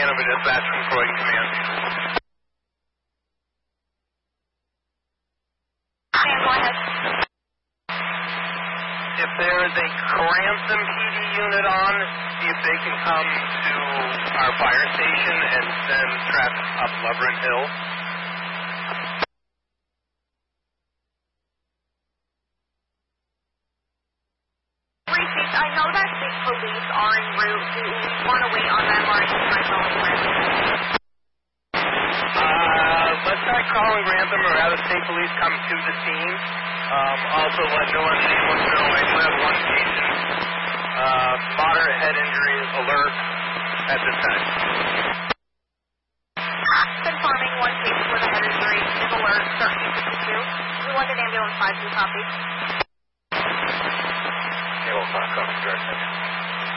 Hanover Dispatch from Croydon Command. Go ahead. If there's a Cranston PD unit on, see if they can come to our fire station and send traffic up Leverett Hill. I know that state police are en route. Do you want to wait on them or I can try calling Grantham? Let's try calling Grantham or have the state police come to the scene. Also let no one know I do have one patient. Moderate head injury alert at this time. Confirming one patient with a head injury is alert 1352. We want an ambulance 52 copy. Copy, direct.